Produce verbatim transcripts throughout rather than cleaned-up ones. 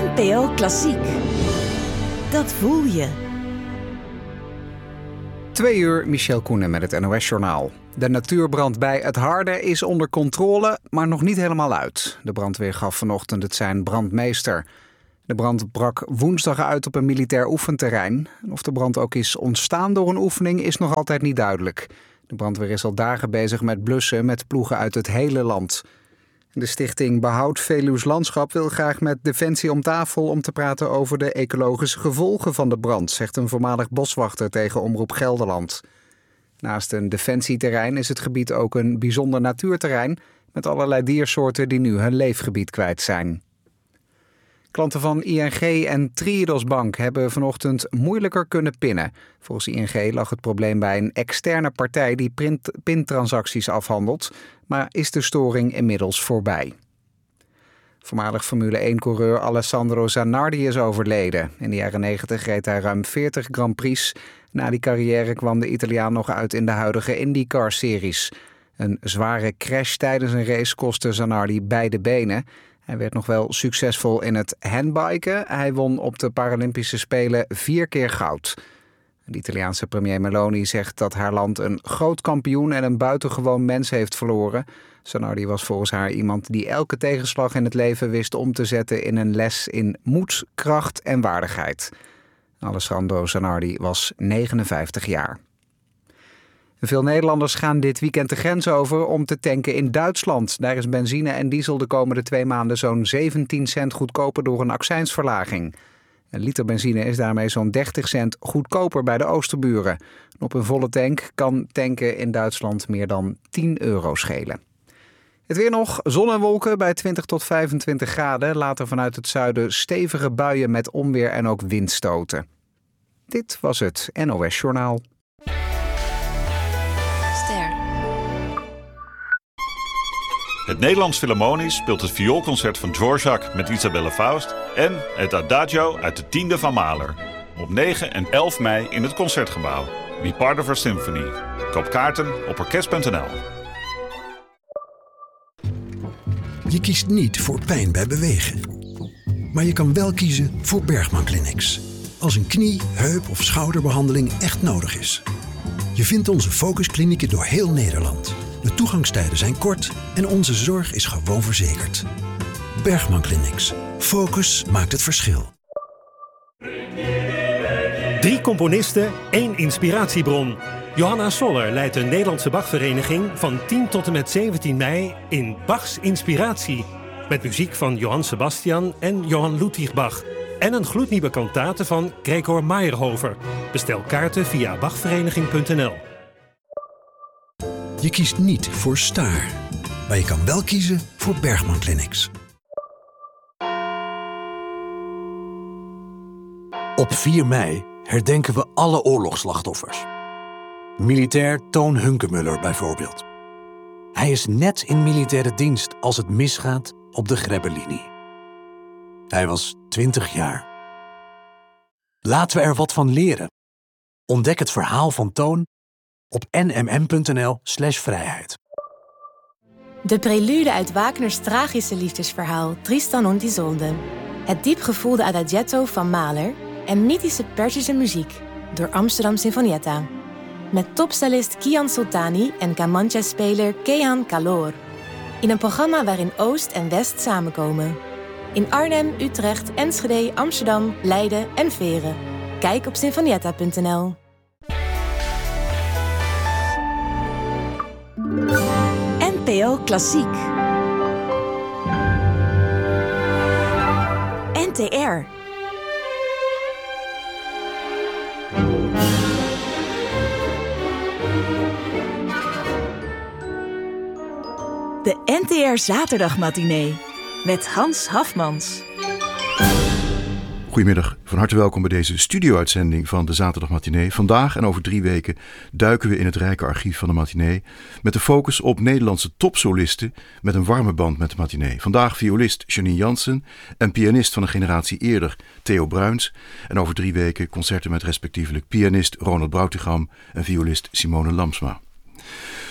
N P O Klassiek. Dat voel je. Twee uur, Michel Koenen met het N O S-journaal. De natuurbrand bij Het Harde is onder controle, maar nog niet helemaal uit. De brandweer gaf vanochtend het zijn brandmeester. De brand brak woensdag uit op een militair oefenterrein. Of de brand ook is ontstaan door een oefening is nog altijd niet duidelijk. De brandweer is al dagen bezig met blussen met ploegen uit het hele land. De stichting Behoud Veluws Landschap wil graag met Defensie om tafel om te praten over de ecologische gevolgen van de brand, zegt een voormalig boswachter tegen Omroep Gelderland. Naast een defensieterrein is het gebied ook een bijzonder natuurterrein met allerlei diersoorten die nu hun leefgebied kwijt zijn. Klanten van I N G en Triodos Bank hebben vanochtend moeilijker kunnen pinnen. Volgens I N G lag het probleem bij een externe partij die print, pintransacties afhandelt, maar is de storing inmiddels voorbij. Voormalig Formule één-coureur Alessandro Zanardi is overleden. In de jaren negentig reed hij ruim veertig Grand Prix. Na die carrière kwam de Italiaan nog uit in de huidige IndyCar-series. Een zware crash tijdens een race kostte Zanardi beide benen. Hij werd nog wel succesvol in het handbiken. Hij won op de Paralympische Spelen vier keer goud. De Italiaanse premier Meloni zegt dat haar land een groot kampioen en een buitengewoon mens heeft verloren. Zanardi was volgens haar iemand die elke tegenslag in het leven wist om te zetten in een les in moed, kracht en waardigheid. Alessandro Zanardi was negenenvijftig jaar. Veel Nederlanders gaan dit weekend de grens over om te tanken in Duitsland. Daar is benzine en diesel de komende twee maanden zo'n zeventien cent goedkoper door een accijnsverlaging. Een liter benzine is daarmee zo'n dertig cent goedkoper bij de Oosterburen. Op een volle tank kan tanken in Duitsland meer dan tien euro schelen. Het weer nog, zon en wolken bij twintig tot vijfentwintig graden. Later vanuit het zuiden stevige buien met onweer en ook windstoten. Dit was het N O S-journaal. Het Nederlands Philharmonisch speelt het vioolconcert van Dvorak met Isabelle Faust en het Adagio uit de tiende van Mahler. Op negen en elf mei in het Concertgebouw. Be part of our symphony. Koop kaarten op orkest punt n l. Je kiest niet voor pijn bij bewegen. Maar je kan wel kiezen voor Bergman Clinics. Als een knie, heup of schouderbehandeling echt nodig is. Je vindt onze focusklinieken door heel Nederland. De toegangstijden zijn kort en onze zorg is gewoon verzekerd. Bergman Clinics. Focus maakt het verschil. Drie componisten, één inspiratiebron. Johanna Soller leidt de Nederlandse Bachvereniging van tien tot en met zeventien mei in Bachs Inspiratie. Met muziek van Johann Sebastian en Johann Ludwig Bach. En een gloednieuwe kantate van Gregor Meyerhofer. Bestel kaarten via bachvereniging punt n l. Je kiest niet voor Staar, maar je kan wel kiezen voor Bergman Clinics. Op vier mei herdenken we alle oorlogsslachtoffers. Militair Toon Hunkemuller bijvoorbeeld. Hij is net in militaire dienst als het misgaat op de Grebbelinie. Hij was twintig jaar. Laten we er wat van leren. Ontdek het verhaal van Toon op n m m punt n l slash vrijheid. De prelude uit Wagners tragische liefdesverhaal Tristan und Isolde. Het diepgevoelde adagietto van Mahler en mythische Perzische muziek door Amsterdam Sinfonietta. Met topcellist Kian Sultani en Kamancha-speler Kehan Kalor. In een programma waarin Oost en West samenkomen. In Arnhem, Utrecht, Enschede, Amsterdam, Leiden en Veren. Kijk op sinfonietta punt n l. N P O Klassiek. N T R. De N T R Zaterdagmatinee met Hans Hafmans. Goedemiddag, van harte welkom bij deze studio-uitzending van de Zaterdagmatinee. Vandaag en over drie weken duiken we in het rijke archief van de matinee met de focus op Nederlandse topsolisten met een warme band met de matinee. Vandaag violist Janine Jansen en pianist van een generatie eerder Theo Bruins. En over drie weken concerten met respectievelijk pianist Ronald Brautigam en violist Simone Lamsma.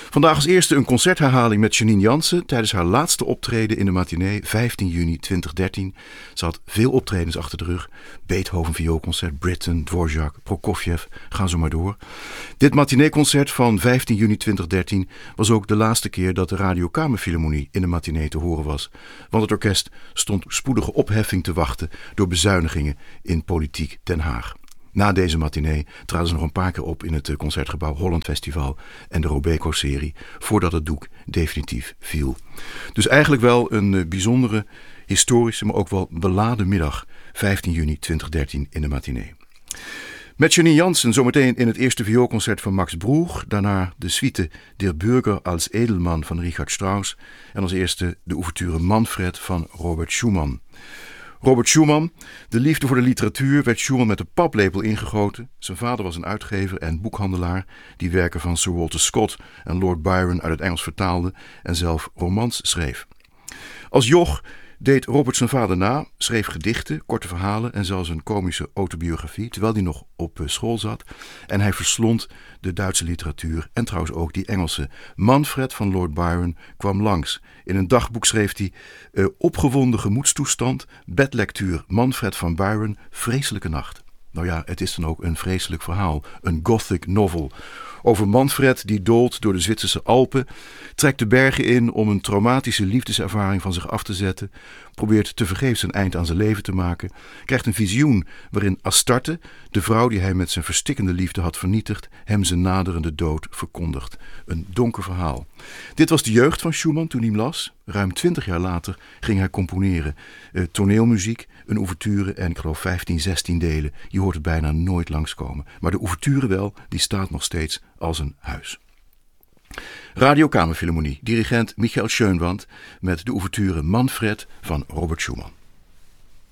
Vandaag als eerste een concertherhaling met Janine Jansen tijdens haar laatste optreden in de matinee vijftien juni tweeduizend dertien. Ze had veel optredens achter de rug. Beethoven vioolconcert, Britten, Dvorak, Prokofjev, gaan zo maar door. Dit matineeconcert van vijftien juni tweeduizend dertien was ook de laatste keer dat de Radio Kamerfilharmonie in de matinee te horen was. Want het orkest stond spoedige opheffing te wachten door bezuinigingen in politiek Den Haag. Na deze matinee traden ze nog een paar keer op in het concertgebouw Holland Festival en de Robeco-serie, voordat het doek definitief viel. Dus eigenlijk wel een bijzondere, historische, maar ook wel beladen middag, vijftien juni tweeduizend dertien in de matinee. Met Janine Jansen zometeen in het eerste vioolconcert van Max Bruch, daarna de suite Der Bürger als Edelmann van Richard Strauss en als eerste de ouverture Manfred van Robert Schumann. Robert Schumann, de liefde voor de literatuur, werd Schumann met de paplepel ingegoten. Zijn vader was een uitgever en boekhandelaar die werken van Sir Walter Scott en Lord Byron uit het Engels vertaalde en zelf romans schreef. Als joch deed Robert zijn vader na, schreef gedichten, korte verhalen en zelfs een komische autobiografie, terwijl hij nog op school zat. En hij verslond de Duitse literatuur en trouwens ook die Engelse. Manfred van Lord Byron kwam langs. In een dagboek schreef hij uh, opgewonden gemoedstoestand, bedlectuur Manfred van Byron, vreselijke nacht. Nou ja, het is dan ook een vreselijk verhaal, een gothic novel. Over Manfred die doolt door de Zwitserse Alpen, trekt de bergen in om een traumatische liefdeservaring van zich af te zetten, probeert tevergeefs een eind aan zijn leven te maken, krijgt een visioen waarin Astarte, de vrouw die hij met zijn verstikkende liefde had vernietigd, hem zijn naderende dood verkondigt. Een donker verhaal. Dit was de jeugd van Schumann toen hij hem las. Ruim twintig jaar later ging hij componeren. Uh, toneelmuziek, een ouverture en ik geloof vijftien, zestien delen. Je hoort het bijna nooit langskomen. Maar de ouverture wel, die staat nog steeds als een huis. Radio Kamerfilharmonie, dirigent Michael Schönwand met de ouverture Manfred van Robert Schumann.